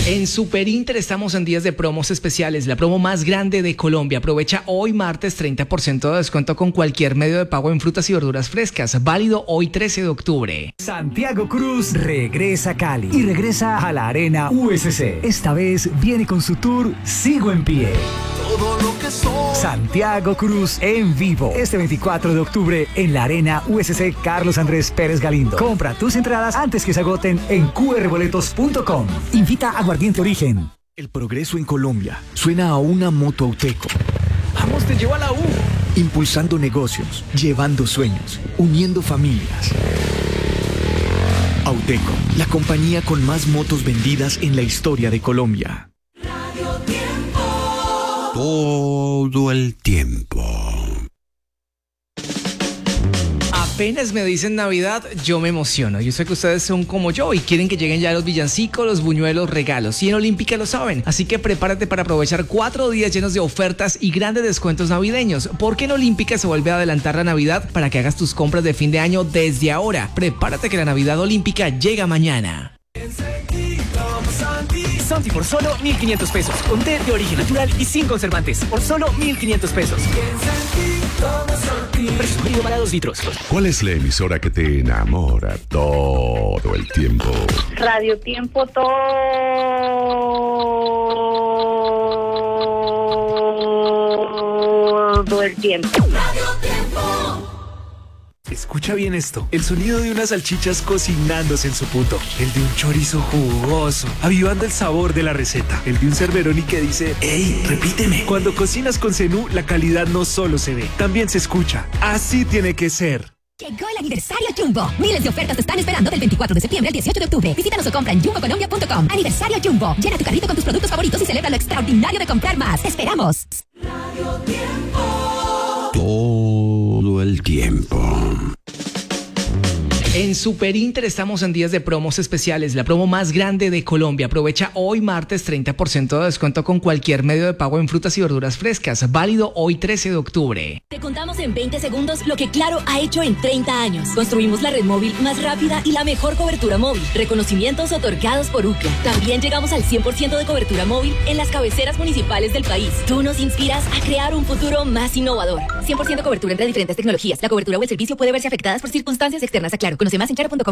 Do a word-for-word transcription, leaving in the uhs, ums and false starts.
En Super Inter estamos en días de promos especiales, la promo más grande de Colombia. Aprovecha hoy martes treinta por ciento de descuento con cualquier medio de pago en frutas y verduras frescas. Válido hoy trece de octubre. Santiago Cruz regresa a Cali y regresa a la Arena U S C. Esta vez viene con su tour Sigo en Pie. Todo lo que soy. Santiago Cruz en vivo este veinticuatro de octubre en la Arena U S C Carlos Andrés Pérez Galindo. Compra tus entradas antes que se agoten en cu erre boletos punto com. Invita a Aguardiente Origen. El progreso en Colombia suena a una moto Auteco. Vamos, te llevo a la U. Impulsando negocios, llevando sueños, uniendo familias. Auteco, la compañía con más motos vendidas en la historia de Colombia. Todo el tiempo. Apenas me dicen Navidad, yo me emociono. Yo sé que ustedes son como yo y quieren que lleguen ya los villancicos, los buñuelos, regalos. Y en Olímpica lo saben. Así que prepárate para aprovechar cuatro días llenos de ofertas y grandes descuentos navideños. Porque en Olímpica se vuelve a adelantar la Navidad para que hagas tus compras de fin de año desde ahora. Prepárate que la Navidad Olímpica llega mañana. Santi por solo mil quinientos pesos. Con té de origen natural y sin conservantes. Por solo mil quinientos pesos. Precio sugerido para dos litros. ¿Cuál es la emisora que te enamora todo el tiempo? Radio Tiempo todo el tiempo. Radio Tiempo. Escucha bien esto, el sonido de unas salchichas cocinándose en su punto, el de un chorizo jugoso, avivando el sabor de la receta, el de un Cerberoni que dice, ¡ey, repíteme! Cuando cocinas con Zenú, la calidad no solo se ve, también se escucha. Así tiene que ser. Llegó el aniversario Jumbo. Miles de ofertas te están esperando del veinticuatro de septiembre al dieciocho de octubre. Visítanos o compra en jumbo colombia punto com. Aniversario Jumbo. Llena tu carrito con tus productos favoritos y celebra lo extraordinario de comprar más. ¡Te esperamos! Radio Tiempo. Todo el tiempo. En Super Inter estamos en días de promos especiales, la promo más grande de Colombia. Aprovecha hoy martes treinta por ciento de descuento con cualquier medio de pago en frutas y verduras frescas. Válido hoy trece de octubre. Te contamos en veinte segundos lo que Claro ha hecho en treinta años. Construimos la red móvil más rápida y la mejor cobertura móvil. Reconocimientos otorgados por U C L A. También llegamos al cien por ciento de cobertura móvil en las cabeceras municipales del país. Tú nos inspiras a crear un futuro más innovador. cien por ciento cobertura entre diferentes tecnologías. La cobertura o el servicio puede verse afectadas por circunstancias externas a Claro. Conoce más en claro punto com.